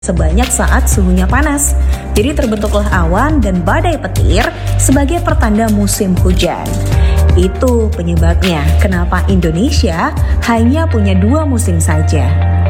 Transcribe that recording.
sebanyak saat suhunya panas. Jadi terbentuklah awan dan badai petir sebagai pertanda musim hujan. Itu penyebabnya kenapa Indonesia hanya punya 2 musim saja.